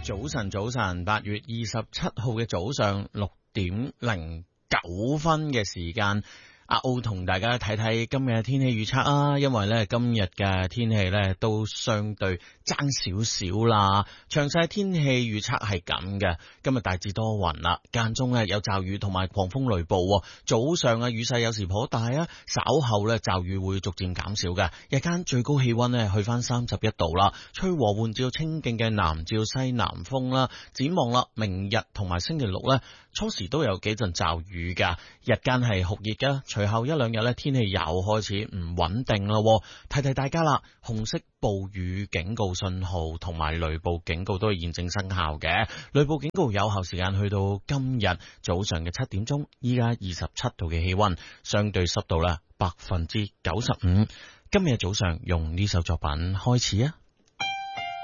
早晨，早晨，8月27號嘅早上6:09嘅時間，阿奧同大家睇睇今日嘅天氣預測啊，因為咧今日嘅天氣咧都相對爭少少啦。詳細天氣預測係咁嘅，今日大致多雲啦，間中咧有驟雨同埋狂風雷暴。早上啊雨勢有時頗大啊，稍後咧驟雨會逐漸減少嘅。日間最高氣溫咧去翻31度啦，吹和緩至清勁嘅南至西南風啦。展望啦，明日同埋星期六咧初時都有幾陣驟雨噶，日間係酷熱噶。隨後一兩日咧，天氣又開始唔穩定啦。提提大家啦，紅色暴雨警告信號同埋雷暴警告都係現正生效嘅。雷暴警告有效時間去到今日早上嘅7點鐘，依家27度嘅氣溫，相對濕度啦95%。今日早上用呢首作品開始啊。